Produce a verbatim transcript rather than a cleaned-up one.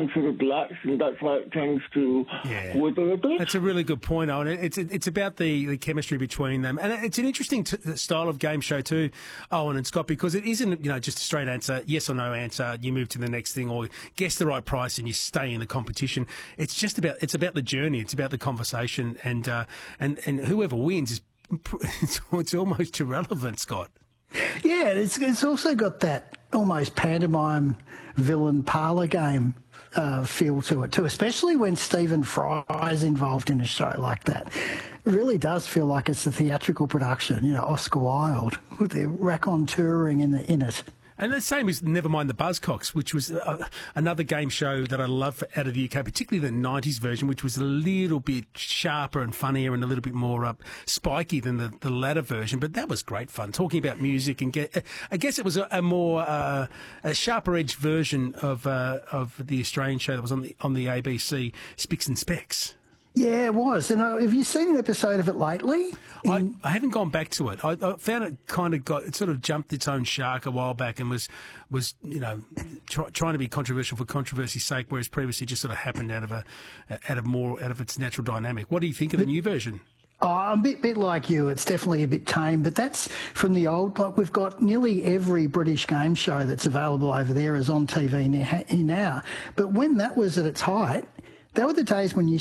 considered lax, and that's why it tends to Yeah. wither a bit. That's a really good point, Owen. It's it's about the, the chemistry between them, and it's an interesting t- style of game show too, Owen and Scott, because it isn't, you know, just a straight answer, yes or no answer. You move to the next thing, or guess the right price, and you stay in the competition. It's just about it's about the journey. It's about the conversation, and uh, and and whoever wins is it's, it's almost irrelevant, Scott. Yeah, it's it's also got that almost pantomime villain parlour game uh, feel to it too, especially when Stephen Fry's involved in a show like that. It really does feel like it's a theatrical production, you know, Oscar Wilde with the raconteuring in, the, in it. And the same as Nevermind the Buzzcocks, which was uh, another game show that I love out of the U K, particularly the nineties version, which was a little bit sharper and funnier and a little bit more uh, spiky than the, the latter version. But that was great fun, talking about music. And get, I guess it was a, a more uh, a sharper-edged version of uh, of the Australian show that was on the on the A B C, Spicks and Specks. Yeah, it was. And uh, have you seen an episode of it lately? I, I haven't gone back to it. I, I found it kind of got it sort of jumped its own shark a while back and was was you know try, trying to be controversial for controversy's sake, whereas previously just sort of happened out of a out of more out of its natural dynamic. What do you think of the new version? Oh, I'm a bit, bit like you. It's definitely a bit tame, but that's from the old. Like we've got nearly every British game show that's available over there is on T V now. But when that was at its height, they were the days when you